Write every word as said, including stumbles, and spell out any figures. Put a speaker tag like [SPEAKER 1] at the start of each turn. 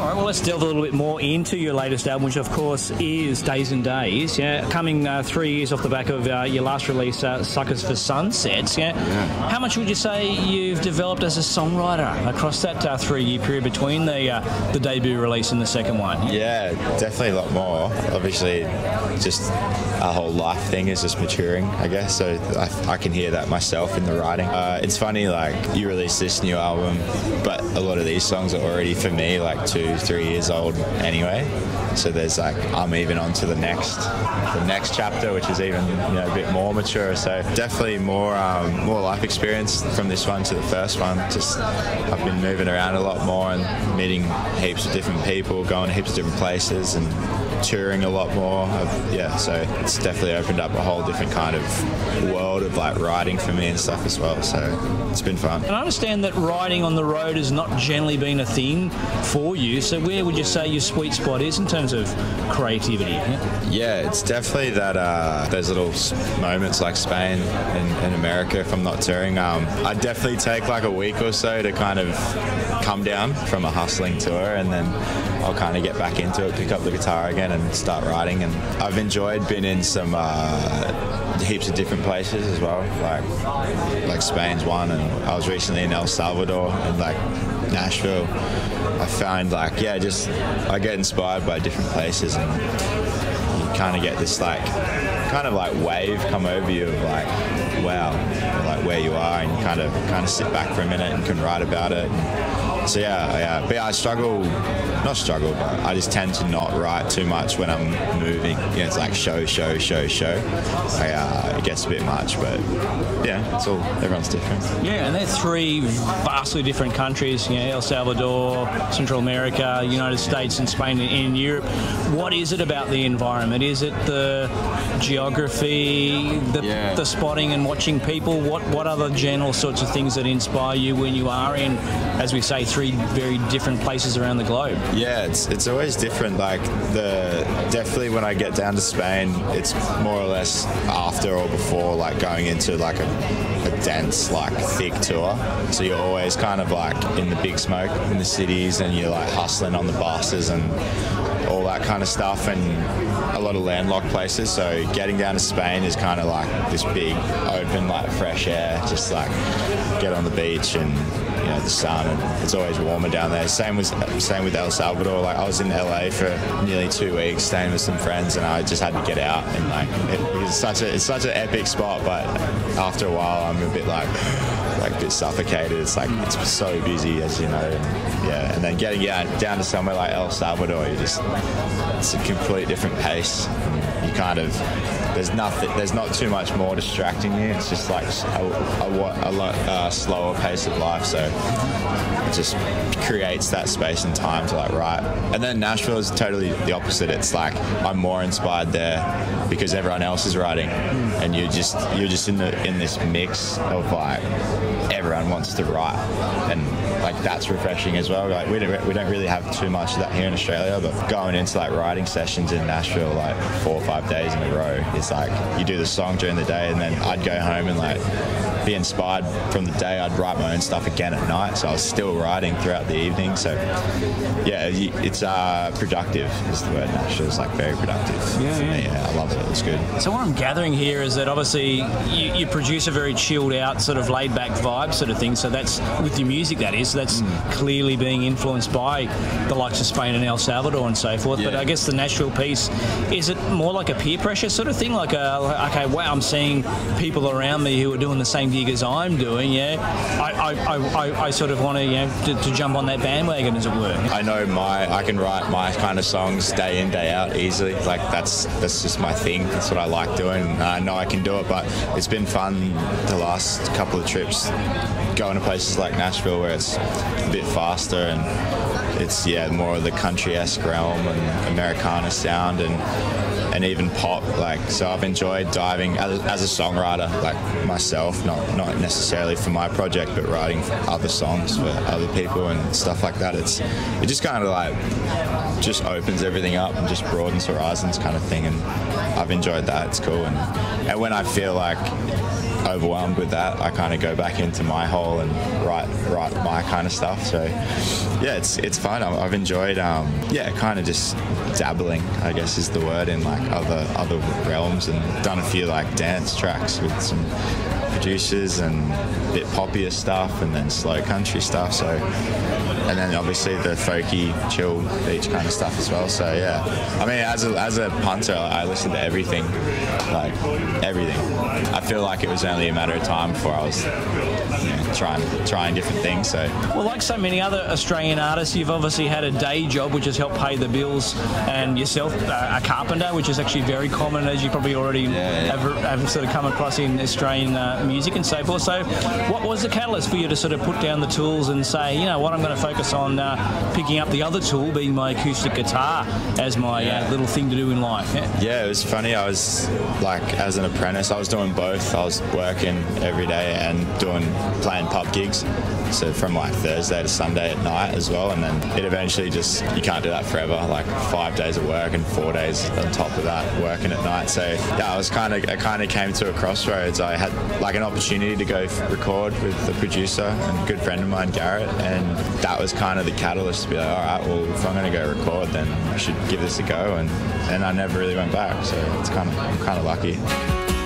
[SPEAKER 1] right, well, let's delve a little bit more into your latest album, which, of course, is Days and Days. Yeah, coming uh, three years off the back of uh, your last release, uh, Suckers for Sunsets. Yeah? yeah, how much would you say you've developed as a songwriter across that uh, three-year period between the uh, the debut release and the second one?
[SPEAKER 2] Yeah? yeah, definitely a lot more. Obviously, just our whole life thing is just maturing, I guess. So I, I can hear that myself in the writing. Uh, it's funny, like you release this new album, but a lot of these songs are already for me like two, three years old anyway. So there's like I'm even on to the next, the next chapter, which is even you know a bit more mature. So definitely more, um, more life experience from this one to the first one. Just I've been moving around a lot more and meeting heaps of different people, going to heaps of different places and touring a lot more. I've, yeah, so it's definitely opened up a whole different kind of world of like writing for me and stuff as well. So it's been fun.
[SPEAKER 1] And I understand that riding on the road has not generally been a thing for you. So where would you say your sweet spot is in terms of creativity? Yeah,
[SPEAKER 2] yeah it's definitely that uh, those little moments like Spain and, and America. If I'm not touring, um, I definitely take like a week or so to kind of come down from a hustling tour, and then I'll kind of get back into it, pick up the guitar again and start writing. And I've enjoyed being in some uh, heaps of different places as well, like like Spain's one, and I was recently in El Salvador and like Nashville. I find like yeah just I get inspired by different places, and you kind of get this like kind of like wave come over you of like wow, like where you are, and you kind of kind of sit back for a minute and can write about it. And so yeah, yeah, but yeah, I struggle, not struggle, but I just tend to not write too much when I'm moving. You know, it's like show, show, show, show. I, uh, it gets a bit much, but yeah, it's all, everyone's different.
[SPEAKER 1] Yeah, and they're three vastly different countries, you know, El Salvador, Central America, United States and Spain and Europe. What is it about the environment? Is it the geography, the, yeah. the spotting and watching people? What, what are the general sorts of things that inspire you when you are in, as we say, three very different places around the globe?
[SPEAKER 2] Yeah, it's it's always different. Like the definitely when I get down to Spain, it's more or less after or before like going into like a, a dense like thick tour. So you're always kind of like in the big smoke in the cities, and you're like hustling on the buses and all that kind of stuff, and a lot of landlocked places. So getting down to Spain is kind of like this big open like fresh air, just like get on the beach and you know the sun, and it's always warmer down there. Same with same with El Salvador. Like I was in L A for nearly two weeks staying with some friends, and I just had to get out, and like it, it's such a it's such an epic spot, but after a while I'm a bit like like a bit suffocated. It's like it's so busy, as you know, and yeah, and then getting yeah, down to somewhere like El Salvador, you just it's a complete different pace. You kind of there's nothing there's not too much more distracting you. It's just like a, a, a lot uh, slower pace of life, so it just creates that space and time to like write. And then Nashville is totally the opposite. It's like I'm more inspired there because everyone else is writing, and you just you're just in the in this mix of like everyone wants to write, and like that's refreshing as well. Like we don't we don't really have too much of that here in Australia, but going into like writing sessions in Nashville like four or five days in a row, it's like you do the song during the day, and then I'd go home and like be inspired from the day. I'd write my own stuff again at night, so I was still writing throughout the evening. So yeah, it's uh, productive is the word. Nashville is like very productive.
[SPEAKER 1] Yeah, yeah.
[SPEAKER 2] yeah, I love it. It's good.
[SPEAKER 1] So what I'm gathering here is that obviously you, you produce a very chilled out, sort of laid back vibe sort of thing. So that's with your music, that is. That's mm. clearly being influenced by the likes of Spain and El Salvador and so forth. Yeah. But I guess the Nashville piece, is it more like a peer pressure sort of thing? Like, a, okay, wow, I'm seeing people around me who are doing the same gig as I'm doing. Yeah, I I, I, I sort of want to you know to, to jump on that bandwagon, as it were.
[SPEAKER 2] I know my I can write my kind of songs day in day out easily. Like that's that's just my thing. That's what I like doing. I know I can do it, but it's been fun the last couple of trips going to places like Nashville where it's a bit faster and it's yeah more of the country-esque realm and Americana sound, and and even pop. Like, so I've enjoyed diving as, as a songwriter, like myself, not not necessarily for my project, but writing other songs for other people and stuff like that. It's it just kind of like just opens everything up and just broadens horizons, kind of thing. And I've enjoyed that. It's cool. And and when I feel like overwhelmed with that, I kind of go back into my hole and write write my kind of stuff. So yeah, it's it's fun. I've enjoyed um, yeah, kind of just dabbling, I guess is the word, in like other other realms, and done a few like dance tracks with some producers and a bit poppier stuff, and then slow country stuff. So, and then obviously the folky, chill beach kind of stuff as well. So yeah, I mean, as a as a punter, I listen to everything, like everything. I feel like it was only a matter of time before I was, you know, trying trying different things. So,
[SPEAKER 1] well, like so many other Australian artists, you've obviously had a day job which has helped pay the bills, and yourself uh, a carpenter, which is actually very common, as you probably already yeah, yeah. Have, have sort of come across in Australian uh, music and so forth. So, what was the catalyst for you to sort of put down the tools and say, you know what, I'm going to focus on uh, picking up the other tool, being my acoustic guitar, as my
[SPEAKER 2] yeah.
[SPEAKER 1] uh, little thing to do in life? Yeah.
[SPEAKER 2] yeah, it was funny. I was like, as an apprentice, I was doing both. I was working every day and doing playing pub gigs, so from like Thursday to Sunday at night as well. And then it eventually just, you can't do that forever, like five days of work and four days on top of that working at night. So yeah, I was kind of I kind of came to a crossroads. I had like an opportunity to go record with the producer and a good friend of mine, Garrett, and that was kind of the catalyst to be like, all right, well, if I'm going to go record, then I should give this a go. And and I never really went back, so it's kind of I'm kind of lucky.